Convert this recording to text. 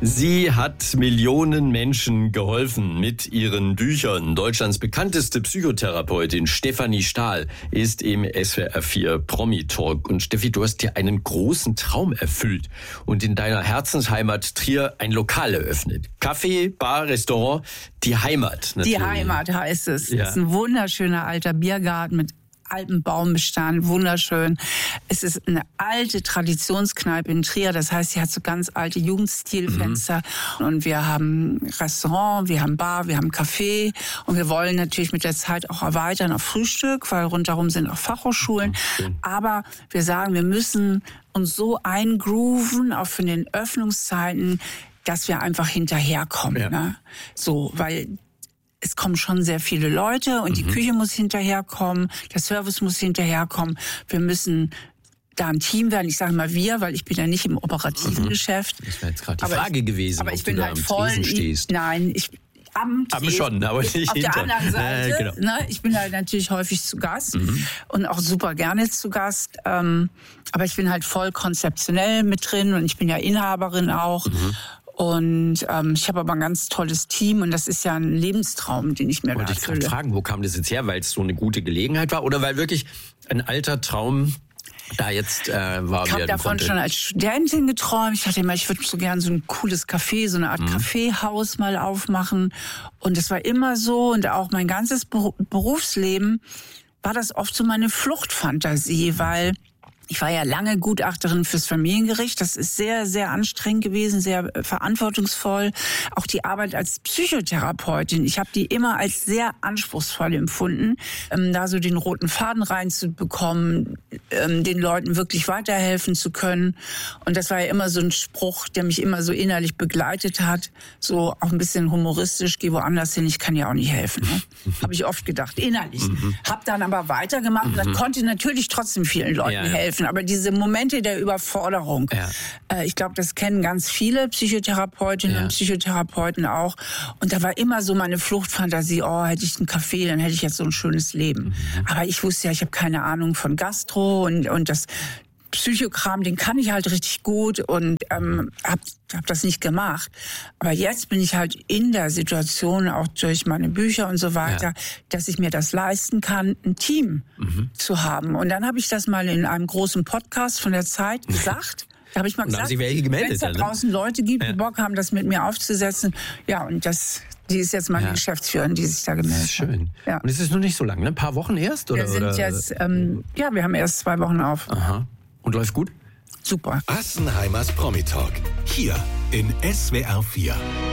Sie hat Millionen Menschen geholfen mit ihren Büchern. Deutschlands bekannteste Psychotherapeutin Stefanie Stahl ist im SWR 4 Promi-Talk. Und Steffi, du hast dir einen großen Traum erfüllt und in deiner Herzensheimat Trier ein Lokal eröffnet. Café, Bar, Restaurant, die Heimat natürlich. Die Heimat heißt es. Ja. Es ist ein wunderschöner alter Biergarten mit altem Baumbestand, wunderschön. Es ist eine alte Traditionskneipe in Trier, das heißt, sie hat so ganz alte Jugendstilfenster. Und wir haben Restaurant, wir haben Bar, wir haben Café und wir wollen natürlich mit der Zeit auch erweitern auf Frühstück, weil rundherum sind auch Fachhochschulen. Aber wir sagen, wir müssen uns so eingrooven, auch von den Öffnungszeiten, dass wir einfach hinterherkommen. Ja. Ne? So, weil es kommen schon sehr viele Leute und die Küche muss hinterherkommen, der Service muss hinterherkommen. Wir müssen da ein Team werden. Ich sage mal wir, weil ich bin ja nicht im operativen Geschäft. Das wäre jetzt gerade die Frage gewesen, aber ob ich bin du da halt am voll. Tresen stehst. Nein, am Aber schon, aber nicht auf hinter. der anderen Seite. Genau. Ne, ich bin halt natürlich häufig zu Gast und auch super gerne zu Gast. Aber ich bin halt voll konzeptionell mit drin und ich bin ja Inhaberin auch. Und ich habe aber ein ganz tolles Team und das ist ja ein Lebenstraum, den ich mir Wollte da ich gerade erfülle. fragen, wo kam das jetzt her? Weil es so eine gute Gelegenheit war oder weil wirklich ein alter Traum da jetzt wahr Ich habe werden davon konnte? schon als Studentin geträumt. Ich dachte immer, ich würde so gern so ein cooles Café, so eine Art Kaffeehaus mal aufmachen. Und es war immer so und auch mein ganzes Berufsleben war das oft so meine Fluchtfantasie, weil ich war ja lange Gutachterin fürs Familiengericht. Das ist sehr, sehr anstrengend gewesen, sehr verantwortungsvoll. Auch die Arbeit als Psychotherapeutin, ich habe die immer als sehr anspruchsvoll empfunden, da so den roten Faden reinzubekommen, den Leuten wirklich weiterhelfen zu können. Und das war ja immer so ein Spruch, der mich immer so innerlich begleitet hat. So auch ein bisschen humoristisch, geh woanders hin, ich kann ja auch nicht helfen. Ne? Habe ich oft gedacht, innerlich. Hab dann aber weitergemacht und dann konnte natürlich trotzdem vielen Leuten helfen. Aber diese Momente der Überforderung, ich glaube, das kennen ganz viele Psychotherapeutinnen und Psychotherapeuten auch. Und da war immer so meine Fluchtfantasie, oh, hätte ich einen Café, dann hätte ich jetzt so ein schönes Leben. Aber ich wusste ja, ich habe keine Ahnung von Gastro und das Psychokram, den kann ich halt richtig gut und hab das nicht gemacht. Aber jetzt bin ich halt in der Situation, auch durch meine Bücher und so weiter, dass ich mir das leisten kann, ein Team zu haben. Und dann habe ich das mal in einem großen Podcast von der Zeit gesagt. Da habe ich mal gesagt, wenn es da draußen Leute gibt, die Bock haben, das mit mir aufzusetzen. Ja, und die ist jetzt meine Geschäftsführerin, die sich da gemeldet hat. Schön. Ja. Und es ist noch nicht so lang, ne? Ein paar Wochen erst? Oder, Wir sind jetzt, wir haben erst 2 Wochen auf. Aha. Und läuft gut? Super. Assenheimers Promi-Talk. Hier in SWR 4.